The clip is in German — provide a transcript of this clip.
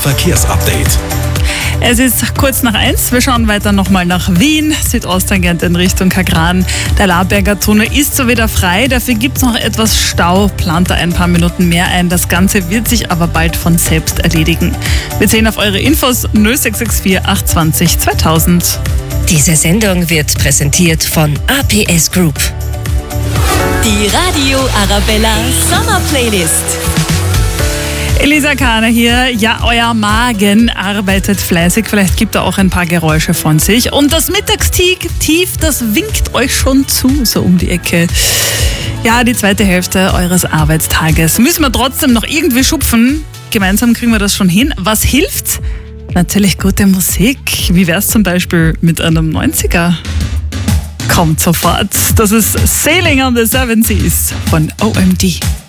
Verkehrsupdate. Es ist kurz nach 1. Wir schauen weiter nochmal nach Wien, südosttangent in Richtung Kagran. Der Laberger Tunnel ist so wieder frei, dafür gibt es noch etwas Stau, plant da ein paar Minuten mehr ein. Das Ganze wird sich aber bald von selbst erledigen. Wir zählen auf eure Infos 0664 820 2000. Diese Sendung wird präsentiert von APS Group. Die Radio Arabella Sommer Playlist. Elisa Kahner hier. Ja, euer Magen arbeitet fleißig. Vielleicht gibt er auch ein paar Geräusche von sich. Und das Mittagstief, das winkt euch schon zu, so um die Ecke. Ja, die zweite Hälfte eures Arbeitstages müssen wir trotzdem noch irgendwie schupfen. Gemeinsam kriegen wir das schon hin. Was hilft? Natürlich gute Musik. Wie wär's zum Beispiel mit einem 90er? Kommt sofort. Das ist Sailing on the Seven Seas von OMD.